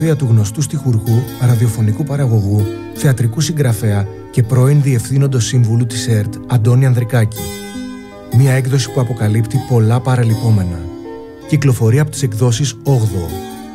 του γνωστού στιχουργού, ραδιοφωνικού παραγωγού, θεατρικού συγγραφέα και πρώην διευθύνοντος σύμβουλου της ΕΡΤ, Αντώνη Ανδρικάκη. Μια έκδοση που αποκαλύπτει πολλά παραλυπόμενα. Κυκλοφορεί από τις εκδόσεις 8ο.